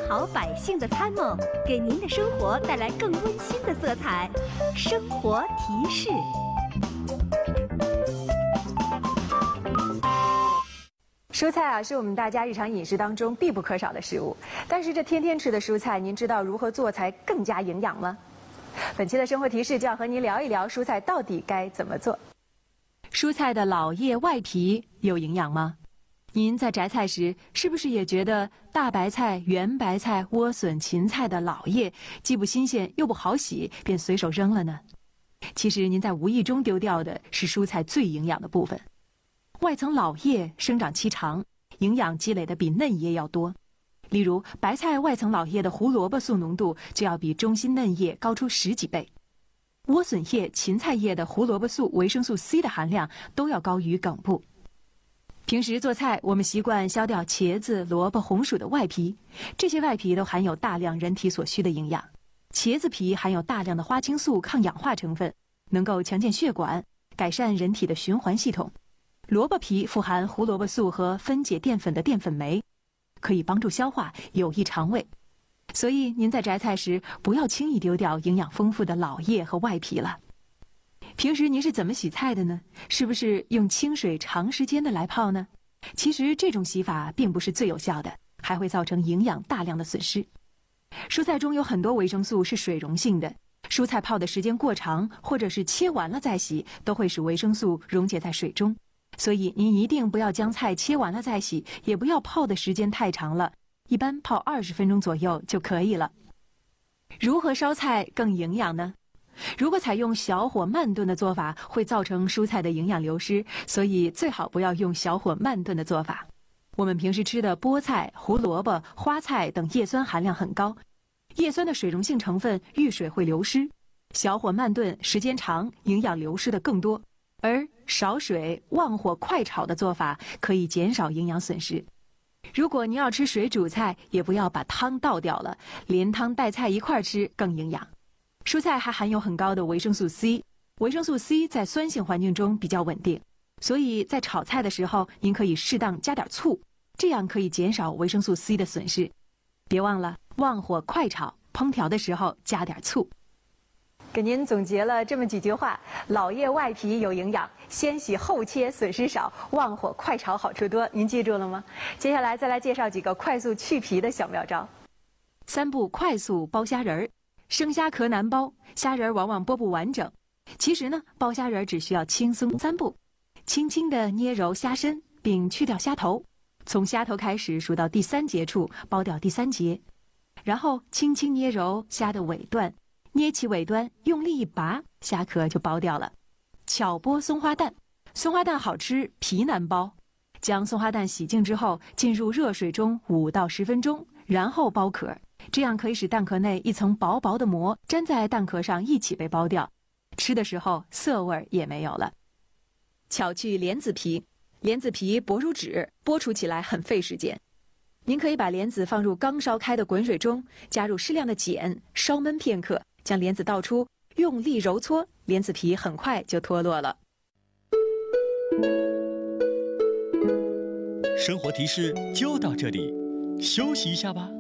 好百姓的参谋，给您的生活带来更温馨的色彩。生活提示。 蔬菜啊，是我们大家日常饮食当中必不可少的食物。但是这天天吃的蔬菜，您知道如何做才更加营养吗？本期的生活提示就要和您聊一聊蔬菜到底该怎么做。蔬菜的老叶外皮有营养吗？您在摘菜时，是不是也觉得大白菜、圆白菜、莴笋、芹菜的老叶既不新鲜又不好洗，便随手扔了呢？其实您在无意中丢掉的是蔬菜最营养的部分。外层老叶生长期长，营养积累的比嫩叶要多。例如，白菜外层老叶的胡萝卜素浓度就要比中心嫩叶高出10几倍。莴笋叶、芹菜叶的胡萝卜素、维生素 C 的含量都要高于梗部。平时做菜，我们习惯削掉茄子、萝卜、红薯的外皮，这些外皮都含有大量人体所需的营养。茄子皮含有大量的花青素抗氧化成分，能够强健血管，改善人体的循环系统。萝卜皮富含胡萝卜素和分解淀粉的淀粉酶，可以帮助消化，有益肠胃。所以您在摘菜时，不要轻易丢掉营养丰富的老叶和外皮了。平时您是怎么洗菜的呢？是不是用清水长时间的来泡呢？其实这种洗法并不是最有效的，还会造成营养大量的损失。蔬菜中有很多维生素是水溶性的，蔬菜泡的时间过长，或者是切完了再洗，都会使维生素溶解在水中。所以您一定不要将菜切完了再洗，也不要泡的时间太长了，一般泡20分钟左右就可以了。如何烧菜更营养呢？如果采用小火慢炖的做法，会造成蔬菜的营养流失，所以最好不要用小火慢炖的做法。我们平时吃的菠菜、胡萝卜、花菜等叶酸含量很高，叶酸的水溶性成分遇水会流失，小火慢炖时间长，营养流失的更多。而少水、旺火、快炒的做法可以减少营养损失。如果您要吃水煮菜，也不要把汤倒掉了，连汤带菜一块吃更营养。蔬菜还含有很高的维生素 C， 维生素 C 在酸性环境中比较稳定，所以在炒菜的时候，您可以适当加点醋，这样可以减少维生素 C 的损失。别忘了旺火快炒，烹调的时候加点醋。给您总结了这么几句话：老叶外皮有营养，先洗后切损失少，旺火快炒好处多。您记住了吗？接下来再来介绍几个快速去皮的小妙招。3步快速剥虾仁儿。生虾壳难剥，虾仁往往剥不完整。其实呢，剥虾仁只需要轻松3步：轻轻地捏揉虾身，并去掉虾头，从虾头开始数到第3节处，剥掉第3节，然后轻轻捏揉虾的尾端。捏起尾端，用力一拔，虾壳就剥掉了。巧剥松花蛋，松花蛋好吃，皮难剥。将松花蛋洗净之后，浸入热水中5到10分钟，然后剥壳，这样可以使蛋壳内一层薄薄的膜粘在蛋壳上一起被剥掉，吃的时候涩味也没有了。巧去莲子皮，莲子皮薄如纸，剥除起来很费时间。您可以把莲子放入刚烧开的滚水中，加入适量的碱，烧焖片刻，将莲子倒出，用力揉搓，莲子皮很快就脱落了。 生活提示就到这里，休息一下吧。